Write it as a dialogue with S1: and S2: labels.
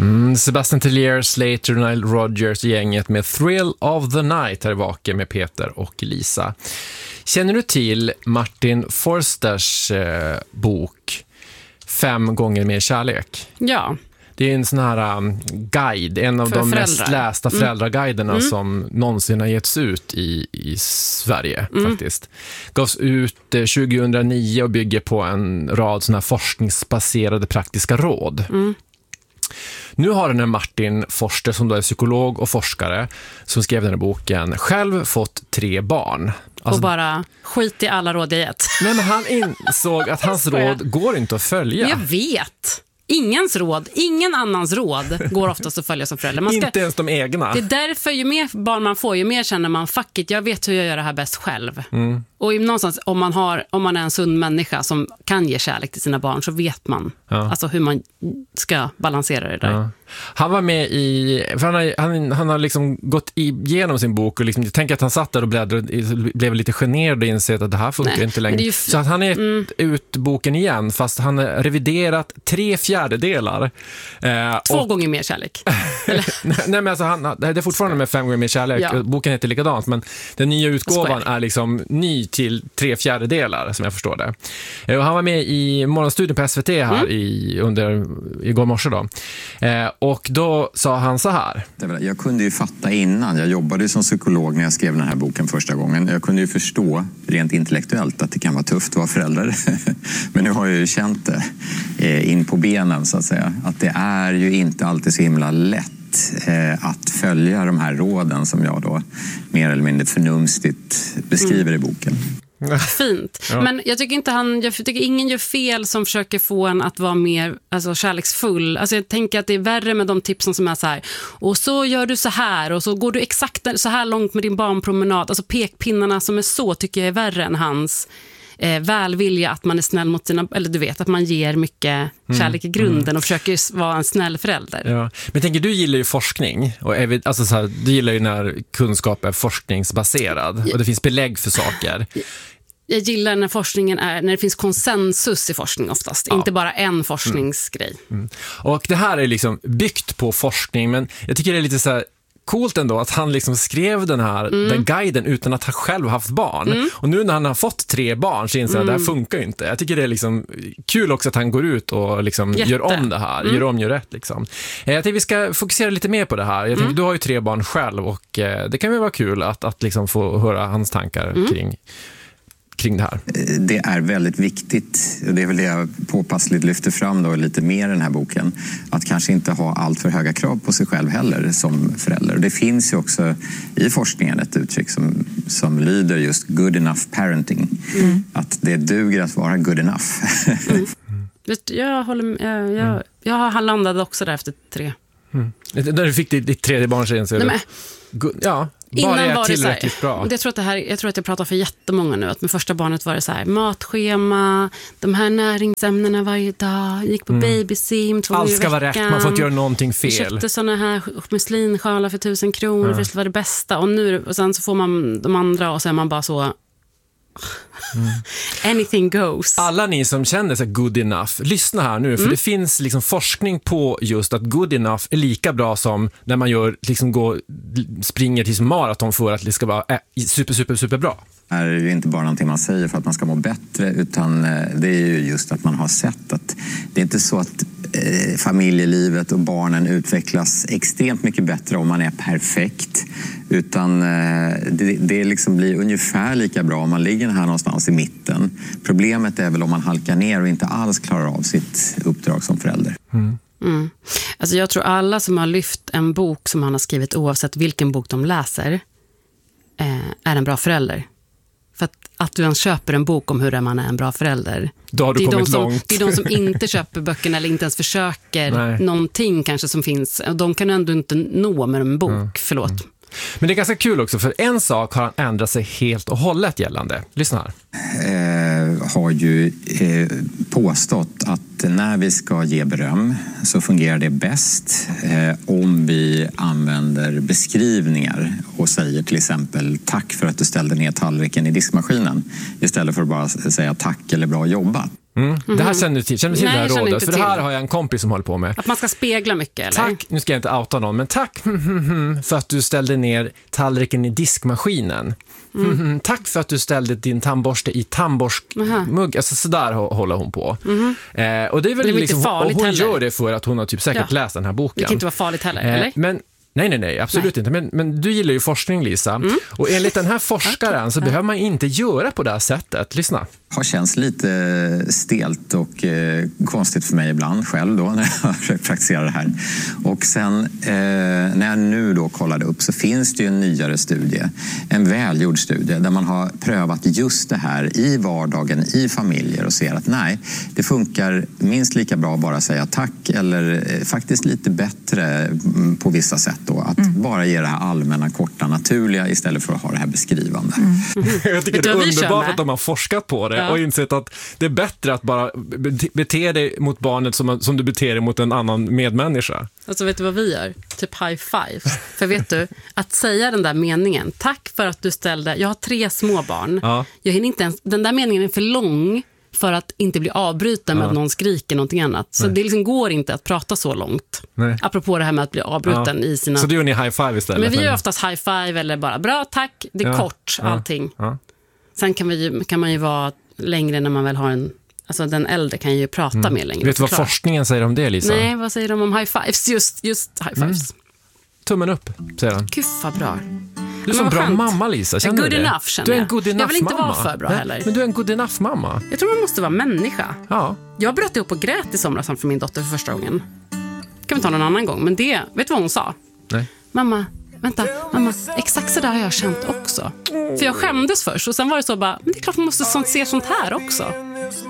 S1: Sebastian Tellier, Slater, Nile Rodgers, gänget med Thrill of the Night här vaken med Peter och Lisa. Känner du till Martin Forsters bok 5 gånger mer kärlek?
S2: Ja.
S1: Det är en sån här guide, en av de mest lästa föräldraguiderna som någonsin har getts ut i Sverige faktiskt. Gavs ut 2009 och bygger på en rad såna här forskningsbaserade praktiska råd. Nu har den här Martin Forster, som då är psykolog och forskare, som skrev den här boken, själv fått 3 barn.
S2: Alltså, och bara skit i alla råd jag gett.
S1: Nej, men han insåg att hans råd går inte att följa.
S2: Jag vet. Ingen annans råd går oftast att följa som förälder.
S1: Inte ens de egna.
S2: Det är därför ju mer barn man får, ju mer känner man fuck it, jag vet hur jag gör det här bäst själv. Och någonstans, om man är en sund människa som kan ge kärlek till sina barn, så vet man alltså hur man ska balansera det där.
S1: Ja. Han var med i, för han har liksom gått igenom sin bok och liksom, jag tänker att han satt där och bläddrade, blev lite generad och insett att det här funkar inte längre. Så att han är ut boken igen, fast han har reviderat 3/4.
S2: 2 gånger mer kärlek.
S1: Nej, men alltså det är fortfarande med 5 gånger mer kärlek. Ja. Boken heter likadant, men den nya utgåvan är liksom ny till 3/4, som jag förstår det. Och han var med i Morgonstudion på SVT här igår morse då. Och då sa han så här.
S3: Jag kunde ju fatta innan, jag jobbade som psykolog när jag skrev den här boken första gången. Jag kunde ju förstå rent intellektuellt att det kan vara tufft att vara förälder. Men nu har jag ju känt det in på benen så att säga. Att det är ju inte alltid så himla lätt att följa de här råden som jag då mer eller mindre förnumstigt beskriver i boken.
S2: Fint. Ja. Men jag tycker ingen gör fel som försöker få en att vara mer kärleksfull. Alltså jag tänker att det är värre med de tipsen som är så här, och så gör du så här, och så går du exakt så här långt med din barnpromenad. Alltså pekpinnarna som är så, tycker jag är värre än hans välvilja, att man är snäll mot sina, eller du vet, att man ger mycket kärlek i grunden och försöker vara en snäll förälder.
S1: Ja. Men tänker, du gillar ju forskning och alltså så här, du gillar ju när kunskap är forskningsbaserad och det finns belägg för saker.
S2: Jag gillar när forskningen när det finns konsensus i forskning oftast, inte bara en forskningsgrej.
S1: Och det här är liksom byggt på forskning, men jag tycker det är lite så här coolt ändå att han liksom skrev den guiden utan att ha själv haft barn. Och nu när han har fått 3 barn så inser jag att det här funkar ju inte. Jag tycker det är liksom kul också att han går ut och liksom gör om det här. Gör rätt liksom. Jag tänkte vi ska fokusera lite mer på det här. Jag tänker, du har ju 3 barn själv och det kan ju vara kul att liksom få höra hans tankar kring det här.
S3: Det är väldigt viktigt, och det är väl det jag påpassligt lyfter fram då lite mer i den här boken, att kanske inte ha allt för höga krav på sig själv heller som förälder. Och det finns ju också i forskningen ett uttryck som lyder just good enough parenting. Att det duger att vara good enough.
S2: Jag håller med, jag har landat också där efter 3.
S1: När du fick ditt 3:e barn så insåg du... Ja, bara är tillräckligt bra.
S2: Jag tror att jag pratar för jättemånga nu, att med första barnet var det så här, matschema, de här näringsämnena varje dag, gick på babysim 2 gånger i veckan.
S1: Allt ska vara rätt, man får inte göra någonting fel.
S2: Jag köpte såna här muslinsjalar för 1000 kronor för att det var det bästa, och sen så får man de andra och så är man bara så anything goes.
S1: Alla ni som känner sig good enough, lyssna här nu, för det finns liksom forskning på just att good enough är lika bra som när man springer till maraton för att det ska vara super bra.
S3: Det är ju inte bara någonting man säger för att man ska må bättre, utan det är ju just att man har sett att det är inte så att familjelivet och barnen utvecklas extremt mycket bättre om man är perfekt, utan det liksom blir ungefär lika bra om man ligger här någonstans i mitten. Problemet är väl om man halkar ner och inte alls klarar av sitt uppdrag som förälder.
S2: Alltså jag tror alla som har lyft en bok som han har skrivit, oavsett vilken bok de läser, är en bra förälder. För att du ens köper en bok om hur man är en bra förälder.
S1: Då har du kommit långt.
S2: Det är de som inte köper böckerna eller inte ens försöker någonting kanske som finns. De kan ändå inte nå med en bok, förlåt.
S1: Men det är ganska kul också, för en sak har han ändrat sig helt och hållet gällande. Lyssna här.
S3: Har ju påstått att när vi ska ge beröm så fungerar det bäst om vi använder beskrivningar och säger till exempel tack för att du ställde ner tallriken i diskmaskinen istället för att bara säga tack eller bra jobbat.
S1: Det här känner du till det här
S2: jag känner
S1: rådet.
S2: inte
S1: För det här
S2: till.
S1: har jag en kompis som håller på med.
S2: Att man ska spegla mycket, eller?
S1: Tack, nu ska jag inte outa någon, men tack för att du ställde ner tallriken i diskmaskinen. Tack för att du ställde din tandborste i tandborstmugg. Alltså sådär håller hon på. Och det är väl
S2: det är
S1: liksom,
S2: inte farligt
S1: och hon
S2: heller.
S1: gör det för att hon har typ säkert läst den här boken.
S2: Det kan inte vara farligt heller, eller?
S1: Men nej, absolut inte. Men du gillar ju forskning, Lisa. Och enligt den här forskaren så behöver man inte göra på det här sättet. Lyssna.
S3: Har känts lite stelt och konstigt för mig ibland själv då när jag försöker praktisera det här. Och sen när jag nu då kollade upp så finns det ju en nyare studie, en välgjord studie där man har prövat just det här i vardagen, i familjer och ser att nej, det funkar minst lika bra att bara säga tack eller faktiskt lite bättre på vissa sätt då. Att bara ge det här allmänna, korta, naturliga istället för att ha det här beskrivande.
S1: Jag tycker det är underbart att de har forskat på det och insett att det är bättre att bara bete dig mot barnet som du beter dig mot en annan medmänniska.
S2: Alltså vet du vad vi gör? Typ high five. För vet du, att säga den där meningen, tack för att du ställde, jag har 3 små barn. Jag hinner inte ens, den där meningen är för lång för att inte bli avbruten med att någon skriker någonting annat. Så det liksom går inte att prata så långt. Apropå det här med att bli avbruten i sina...
S1: Så du gör ni high five istället?
S2: Men vi gör oftast high five eller bara bra, tack. Det är kort, allting. Sen kan man ju vara längre när man väl har en... Alltså den äldre kan ju prata mer längre.
S1: Vet du vad forskningen säger om det, Lisa?
S2: Nej, vad säger de om high fives? Just high fives.
S1: Tummen upp, säger han.
S2: Gud vad bra.
S1: Du är en bra mamma, Lisa. Känner
S2: good
S1: du det?
S2: Enough, känner
S1: du är en good enough
S2: jag vill inte
S1: mamma.
S2: vara för bra heller.
S1: Men du är en good enough mamma.
S2: Jag tror man måste vara människa.
S1: Ja.
S2: Jag bröt ihop och grät i somras för min dotter för första gången. Kan vi ta någon annan gång. Men det, vet du vad hon sa?
S1: Nej.
S2: Mamma, exakt så där har jag känt också. För jag skämdes först och sen var det så bara, men det är klart man måste se sånt här också.